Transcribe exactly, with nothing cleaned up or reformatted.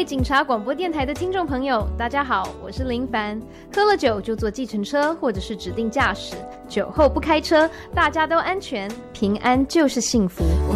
位警察广播电台的听众朋友，大家好，我是林凡。喝了酒就坐计程车或者是指定驾驶，酒后不开车，大家都安全，平安就是幸福。